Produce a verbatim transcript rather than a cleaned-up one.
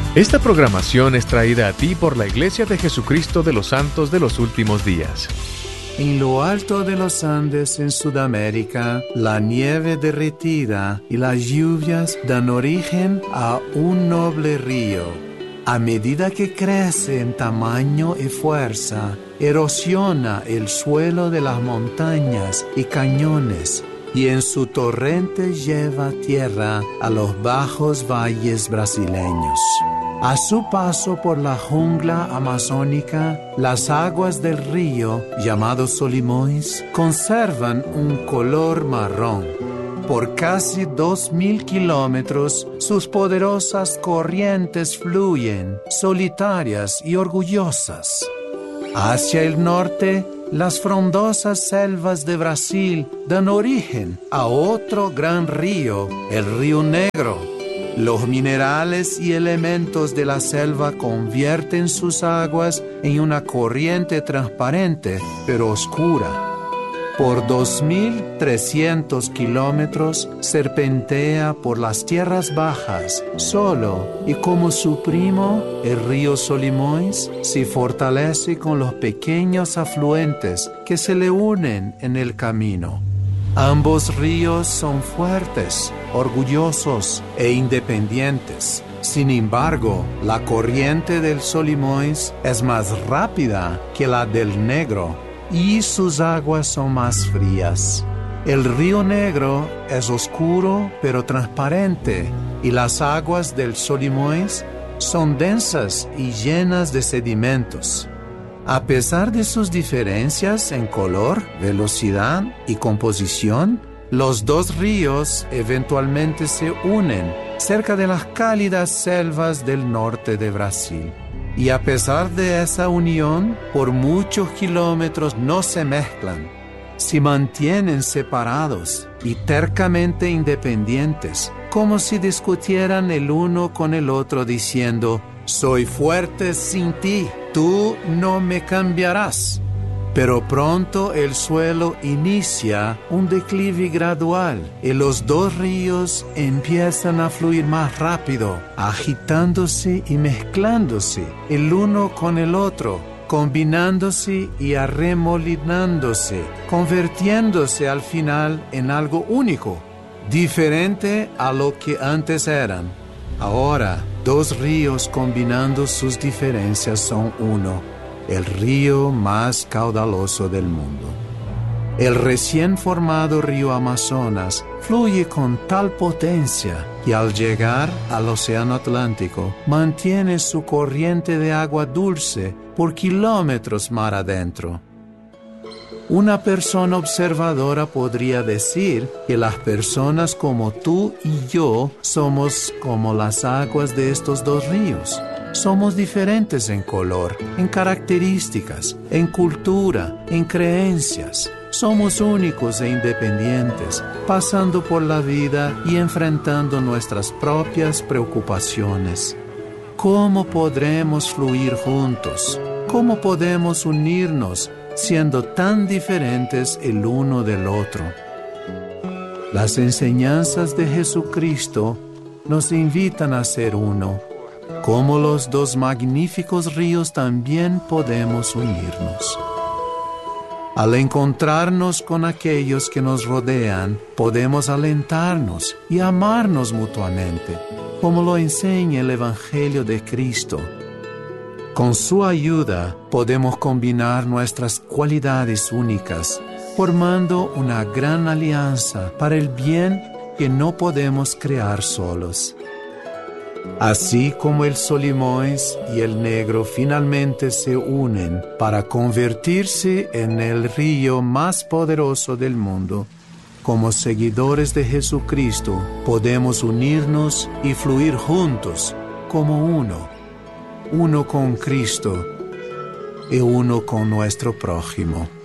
Esta programación es traída a ti por la Iglesia de Jesucristo de los Santos de los Últimos Días. En lo alto de los Andes en Sudamérica, la nieve derretida y las lluvias dan origen a un noble río. A medida que crece en tamaño y fuerza, erosiona el suelo de las montañas y cañones, y en su torrente lleva tierra a los bajos valles brasileños. A su paso por la jungla amazónica, las aguas del río, llamado Solimões, conservan un color marrón. Por casi dos mil kilómetros, sus poderosas corrientes fluyen, solitarias y orgullosas. Hacia el norte, las frondosas selvas de Brasil dan origen a otro gran río, el Río Negro. Los minerales y elementos de la selva convierten sus aguas en una corriente transparente, pero oscura. Por dos mil trescientos kilómetros serpentea por las tierras bajas, solo, y como su primo, el río Solimões, se fortalece con los pequeños afluentes que se le unen en el camino. Ambos ríos son fuertes, orgullosos e independientes. Sin embargo, la corriente del Solimões es más rápida que la del Negro y sus aguas son más frías. El río Negro es oscuro pero transparente y las aguas del Solimões son densas y llenas de sedimentos. A pesar de sus diferencias en color, velocidad y composición, los dos ríos eventualmente se unen cerca de las cálidas selvas del norte de Brasil. Y a pesar de esa unión, por muchos kilómetros no se mezclan. Se mantienen separados y tercamente independientes, como si discutieran el uno con el otro diciendo: «Soy fuerte sin ti, tú no me cambiarás». Pero pronto el suelo inicia un declive gradual y los dos ríos empiezan a fluir más rápido, agitándose y mezclándose el uno con el otro, combinándose y arremolinándose, convirtiéndose al final en algo único, diferente a lo que antes eran. Ahora, dos ríos combinando sus diferencias son uno, el río más caudaloso del mundo. El recién formado río Amazonas fluye con tal potencia que al llegar al Océano Atlántico mantiene su corriente de agua dulce por kilómetros mar adentro. Una persona observadora podría decir que las personas como tú y yo somos como las aguas de estos dos ríos. Somos diferentes en color, en características, en cultura, en creencias. Somos únicos e independientes, pasando por la vida y enfrentando nuestras propias preocupaciones. ¿Cómo podremos fluir juntos? ¿Cómo podemos unirnos siendo tan diferentes el uno del otro? Las enseñanzas de Jesucristo nos invitan a ser uno. Como los dos magníficos ríos también podemos unirnos. Al encontrarnos con aquellos que nos rodean, podemos alentarnos y amarnos mutuamente, como lo enseña el Evangelio de Cristo. Con su ayuda podemos combinar nuestras cualidades únicas, formando una gran alianza para el bien que no podemos crear solos. Así como el Solimões y el Negro finalmente se unen para convertirse en el río más poderoso del mundo, como seguidores de Jesucristo podemos unirnos y fluir juntos como uno, uno con Cristo y uno con nuestro prójimo.